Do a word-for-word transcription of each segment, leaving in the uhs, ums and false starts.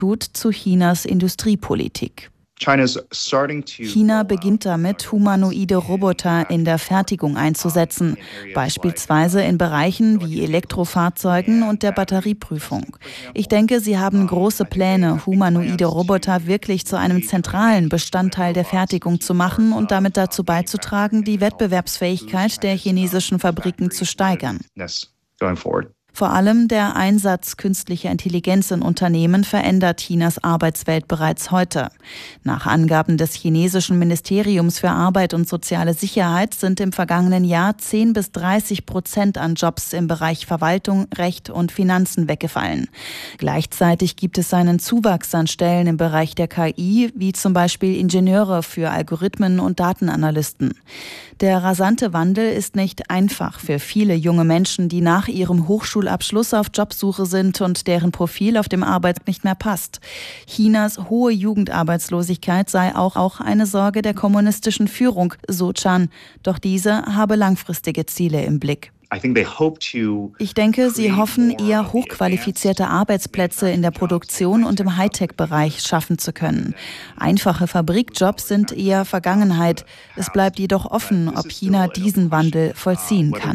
zu Chinas Industriepolitik. China beginnt damit, humanoide Roboter in der Fertigung einzusetzen, beispielsweise in Bereichen wie Elektrofahrzeugen und der Batterieprüfung. Ich denke, sie haben große Pläne, humanoide Roboter wirklich zu einem zentralen Bestandteil der Fertigung zu machen und damit dazu beizutragen, die Wettbewerbsfähigkeit der chinesischen Fabriken zu steigern. Vor allem der Einsatz künstlicher Intelligenz in Unternehmen verändert Chinas Arbeitswelt bereits heute. Nach Angaben des chinesischen Ministeriums für Arbeit und soziale Sicherheit sind im vergangenen Jahr zehn bis dreißig Prozent an Jobs im Bereich Verwaltung, Recht und Finanzen weggefallen. Gleichzeitig gibt es einen Zuwachs an Stellen im Bereich der K I, wie zum Beispiel Ingenieure für Algorithmen und Datenanalysten. Der rasante Wandel ist nicht einfach für viele junge Menschen, die nach ihrem Hochschulabschluss auf Jobsuche sind und deren Profil auf dem Arbeitsmarkt nicht mehr passt. Chinas hohe Jugendarbeitslosigkeit sei auch, auch eine Sorge der kommunistischen Führung, so Chan. Doch diese habe langfristige Ziele im Blick. Ich denke, sie hoffen, eher hochqualifizierte Arbeitsplätze in der Produktion und im Hightech-Bereich schaffen zu können. Einfache Fabrikjobs sind eher Vergangenheit. Es bleibt jedoch offen, ob China diesen Wandel vollziehen kann.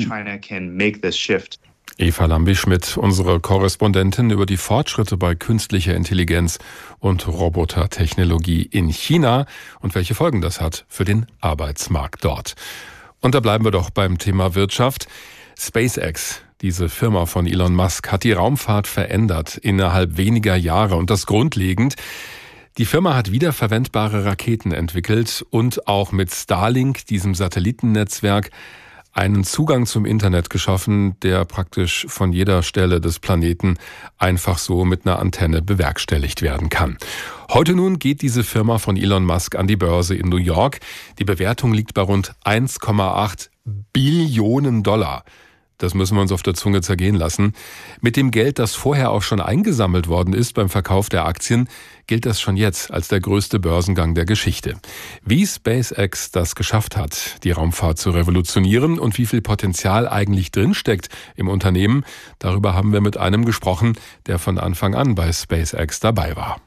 Eva Lambi-Schmidt, unsere Korrespondentin über die Fortschritte bei künstlicher Intelligenz und Robotertechnologie in China und welche Folgen das hat für den Arbeitsmarkt dort. Und da bleiben wir doch beim Thema Wirtschaft. SpaceX, diese Firma von Elon Musk, hat die Raumfahrt verändert innerhalb weniger Jahre und das grundlegend. Die Firma hat wiederverwendbare Raketen entwickelt und auch mit Starlink, diesem Satellitennetzwerk, einen Zugang zum Internet geschaffen, der praktisch von jeder Stelle des Planeten einfach so mit einer Antenne bewerkstelligt werden kann. Heute nun geht diese Firma von Elon Musk an die Börse in New York. Die Bewertung liegt bei rund eins Komma acht Billionen Dollar. Das müssen wir uns auf der Zunge zergehen lassen. Mit dem Geld, das vorher auch schon eingesammelt worden ist beim Verkauf der Aktien, gilt das schon jetzt als der größte Börsengang der Geschichte. Wie SpaceX das geschafft hat, die Raumfahrt zu revolutionieren und wie viel Potenzial eigentlich drinsteckt im Unternehmen, darüber haben wir mit einem gesprochen, der von Anfang an bei SpaceX dabei war.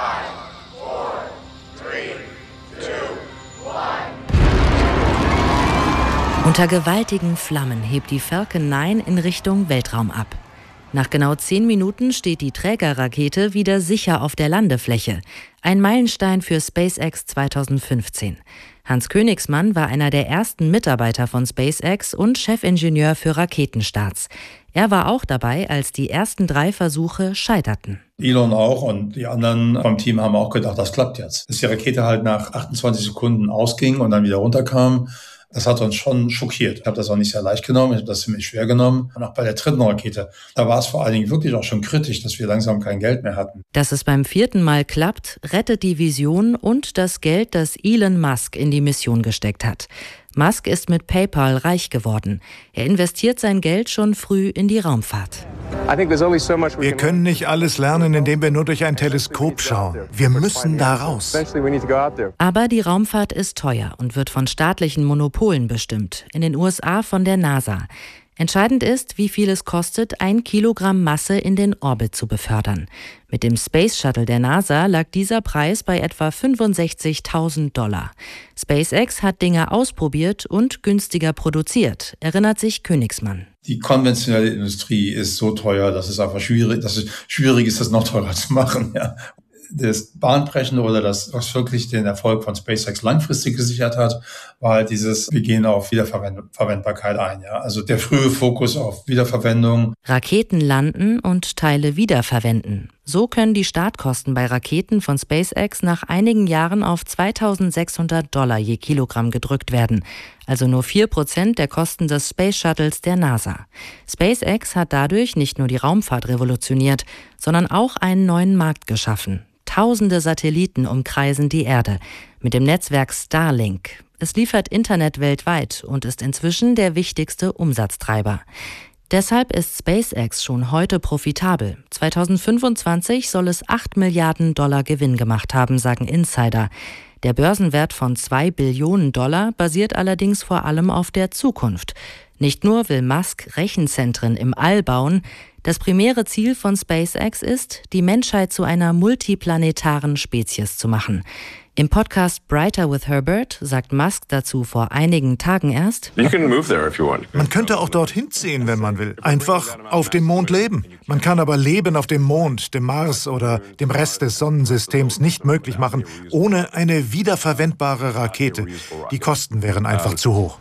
Unter gewaltigen Flammen hebt die Falcon neun in Richtung Weltraum ab. Nach genau zehn Minuten steht die Trägerrakete wieder sicher auf der Landefläche. Ein Meilenstein für SpaceX zweitausendfünfzehn. Hans Königsmann war einer der ersten Mitarbeiter von SpaceX und Chefingenieur für Raketenstarts. Er war auch dabei, als die ersten drei Versuche scheiterten. Elon auch und die anderen vom Team haben auch gedacht, das klappt jetzt. Dass die Rakete halt nach achtundzwanzig Sekunden ausging und dann wieder runterkam, das hat uns schon schockiert. Ich habe das auch nicht sehr leicht genommen, ich habe das ziemlich schwer genommen. Und auch bei der dritten Rakete, da war es vor allen Dingen wirklich auch schon kritisch, dass wir langsam kein Geld mehr hatten. Dass es beim vierten Mal klappt, rettet die Vision und das Geld, das Elon Musk in die Mission gesteckt hat. Musk ist mit PayPal reich geworden. Er investiert sein Geld schon früh in die Raumfahrt. Wir können nicht alles lernen, indem wir nur durch ein Teleskop schauen. Wir müssen da raus. Aber die Raumfahrt ist teuer und wird von staatlichen Monopolen bestimmt. In den U S A von der NASA. Entscheidend ist, wie viel es kostet, ein Kilogramm Masse in den Orbit zu befördern. Mit dem Space Shuttle der NASA lag dieser Preis bei etwa fünfundsechzigtausend Dollar. SpaceX hat Dinge ausprobiert und günstiger produziert, erinnert sich Königsmann. Die konventionelle Industrie ist so teuer, dass es einfach schwierig, dass es schwierig ist, das noch teurer zu machen. Ja. Das Bahnbrechende oder das, was wirklich den Erfolg von SpaceX langfristig gesichert hat, war halt dieses, wir gehen auf Wiederverwendbarkeit ein. Ja. Also der frühe Fokus auf Wiederverwendung. Raketen landen und Teile wiederverwenden. So können die Startkosten bei Raketen von SpaceX nach einigen Jahren auf zweitausendsechshundert Dollar je Kilogramm gedrückt werden. Also nur vier Prozent der Kosten des Space Shuttles der NASA. SpaceX hat dadurch nicht nur die Raumfahrt revolutioniert, sondern auch einen neuen Markt geschaffen. Tausende Satelliten umkreisen die Erde mit dem Netzwerk Starlink. Es liefert Internet weltweit und ist inzwischen der wichtigste Umsatztreiber. Deshalb ist SpaceX schon heute profitabel. zweitausendfünfundzwanzig soll es acht Milliarden Dollar Gewinn gemacht haben, sagen Insider. Der Börsenwert von zwei Billionen Dollar basiert allerdings vor allem auf der Zukunft. Nicht nur will Musk Rechenzentren im All bauen, Das primäre Ziel von SpaceX ist, die Menschheit zu einer multiplanetaren Spezies zu machen. Im Podcast Brighter with Herbert sagt Musk dazu vor einigen Tagen erst: Man könnte auch dorthin ziehen, wenn man will. Einfach auf dem Mond leben. Man kann aber Leben auf dem Mond, dem Mars oder dem Rest des Sonnensystems nicht möglich machen, ohne eine wiederverwendbare Rakete. Die Kosten wären einfach zu hoch.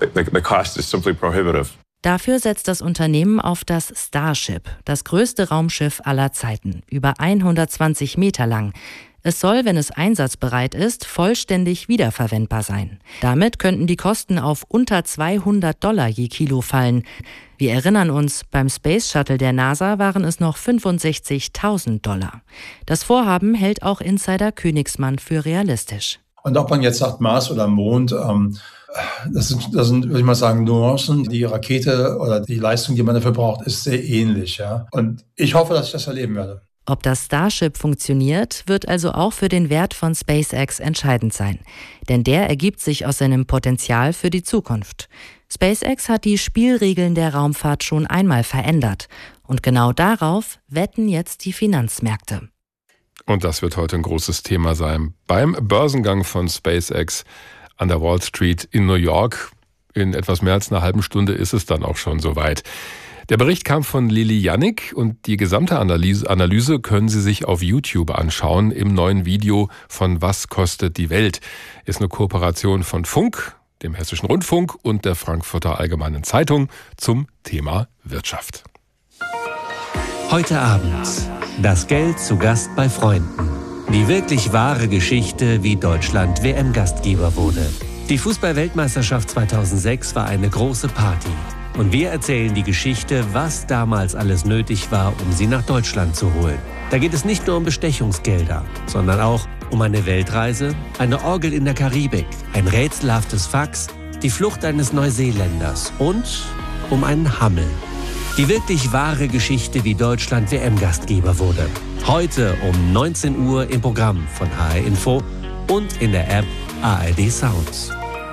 Dafür setzt das Unternehmen auf das Starship, das größte Raumschiff aller Zeiten, über hundertzwanzig Meter lang. Es soll, wenn es einsatzbereit ist, vollständig wiederverwendbar sein. Damit könnten die Kosten auf unter zweihundert Dollar je Kilo fallen. Wir erinnern uns, beim Space Shuttle der NASA waren es noch fünfundsechzigtausend Dollar. Das Vorhaben hält auch Insider Königsmann für realistisch. Und ob man jetzt sagt Mars oder Mond, ähm, das sind, das sind, würde ich mal sagen, Nuancen. Die Rakete oder die Leistung, die man dafür braucht, ist sehr ähnlich. Ja? Und ich hoffe, dass ich das erleben werde. Ob das Starship funktioniert, wird also auch für den Wert von SpaceX entscheidend sein. Denn der ergibt sich aus seinem Potenzial für die Zukunft. SpaceX hat die Spielregeln der Raumfahrt schon einmal verändert. Und genau darauf wetten jetzt die Finanzmärkte. Und das wird heute ein großes Thema sein. Beim Börsengang von SpaceX an der Wall Street in New York. In etwas mehr als einer halben Stunde ist es dann auch schon soweit. Der Bericht kam von Lili Jannik und die gesamte Analyse, Analyse können Sie sich auf YouTube anschauen im neuen Video von Was kostet die Welt? Ist eine Kooperation von Funk, dem Hessischen Rundfunk und der Frankfurter Allgemeinen Zeitung zum Thema Wirtschaft. Heute Abend. Das Geld zu Gast bei Freunden. Die wirklich wahre Geschichte, wie Deutschland W M-Gastgeber wurde. Die Fußball-Weltmeisterschaft zweitausendsechs war eine große Party. Und wir erzählen die Geschichte, was damals alles nötig war, um sie nach Deutschland zu holen. Da geht es nicht nur um Bestechungsgelder, sondern auch um eine Weltreise, eine Orgel in der Karibik, ein rätselhaftes Fax, die Flucht eines Neuseeländers und um einen Hammel. Die wirklich wahre Geschichte, wie Deutschland W M-Gastgeber wurde. Heute um neunzehn Uhr im Programm von H R Info und in der App A R D Sounds.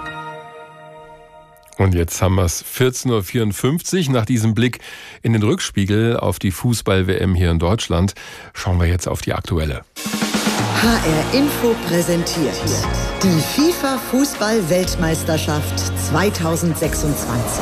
Und jetzt haben wir es vierzehn Uhr vierundfünfzig. Nach diesem Blick in den Rückspiegel auf die Fußball-W M hier in Deutschland schauen wir jetzt auf die aktuelle. H R Info präsentiert die FIFA-Fußball-Weltmeisterschaft zweitausendsechsundzwanzig.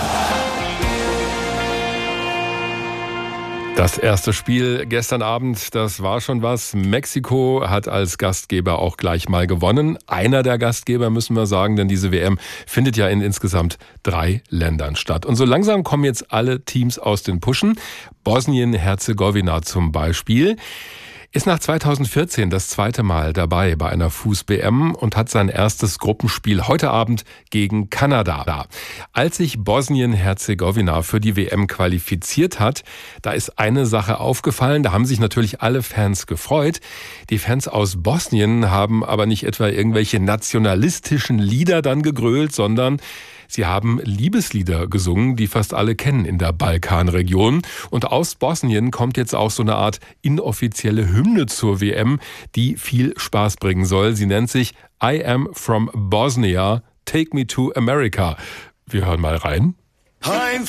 Das erste Spiel gestern Abend, das war schon was. Mexiko hat als Gastgeber auch gleich mal gewonnen. Einer der Gastgeber, müssen wir sagen, denn diese W M findet ja in insgesamt drei Ländern statt. Und so langsam kommen jetzt alle Teams aus den Puschen. Bosnien-Herzegowina zum Beispiel ist nach zweitausendvierzehn das zweite Mal dabei bei einer Fuß-B M und hat sein erstes Gruppenspiel heute Abend gegen Kanada. Als sich Bosnien-Herzegowina für die W M qualifiziert hat, da ist eine Sache aufgefallen, da haben sich natürlich alle Fans gefreut. Die Fans aus Bosnien haben aber nicht etwa irgendwelche nationalistischen Lieder dann gegrölt, sondern sie haben Liebeslieder gesungen, die fast alle kennen in der Balkanregion. Und aus Bosnien kommt jetzt auch so eine Art inoffizielle Hymne zur W M, die viel Spaß bringen soll. Sie nennt sich I am from Bosnia, take me to America. Wir hören mal rein.